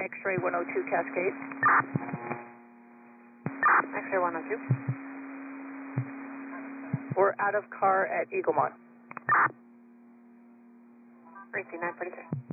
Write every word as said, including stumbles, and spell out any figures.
X-ray one oh two Cascade. X-ray one oh two. We're out of car at Eaglemont. Receive nine forty-three.